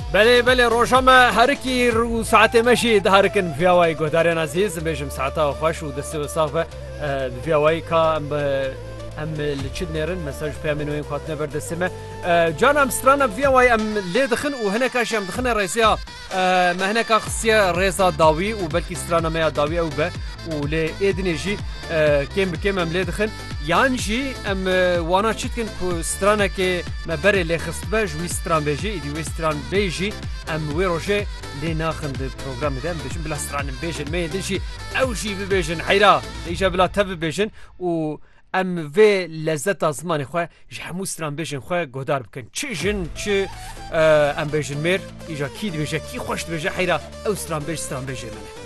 بله بله روشما هرکی رو ساعت مشی دهارکن فیاوای گودارن عزیز بيجم ساعتها خوش و دست و صافه فیاوای کا ام لچد نرن مساج پیامنوین خاطر بردسمه جانم ستران فیاوای ام لیدخن و هناك اشم دخن رئیسیا ما هناك خصية رئیسا داوی و بلکی ستران ما داوی او به و ل ادنجی كم بكم ام لیدخن یانجی ام وانا چتکن کو سترانه که ما بره لخست به جوی ستران بیجی ایدی وی ستران بیجی ام وی روشه لناخن ده پروگرام دم بيجن بلا ستران بیجن ما يدنشي او شي بيجن حيرا ايجا بلا تف بيجن و ام في لذت زمان خو جحمو ستران بيجن خو گودار بكن چجن چ ام بيجن مير ايجا كيد بيجا كي خوش بيجا حيرا او ستران بيجن